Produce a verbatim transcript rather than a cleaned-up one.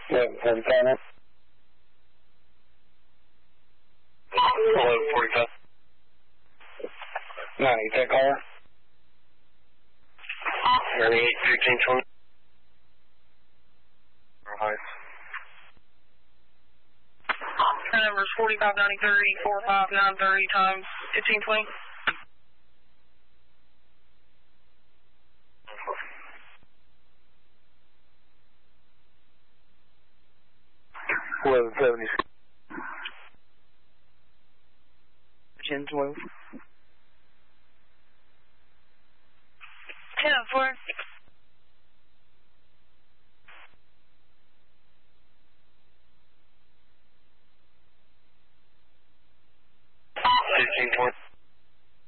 eleven forty-five. eleven forty-five. ninety, caller. ninety-eight, fifteen twenty. Heights. Our number is forty-five ninety thirty, four five nine thirty times fifteen twenty. eleven seventy. ten twelve. ten oh four.